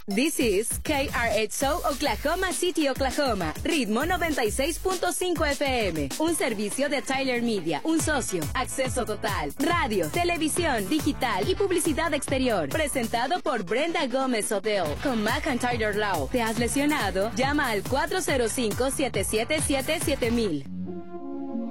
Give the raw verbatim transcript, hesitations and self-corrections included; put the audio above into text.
This is K R H O Oklahoma City, Oklahoma. Ritmo noventa y seis punto cinco F M. Un servicio de Tyler Media. Un socio. Acceso total. Radio, televisión, digital y publicidad exterior. Presentado por Brenda Gómez Hotel. Con McIntyre Law. ¿Te has lesionado? Llama al cuatro cero cinco, siete siete siete, siete mil.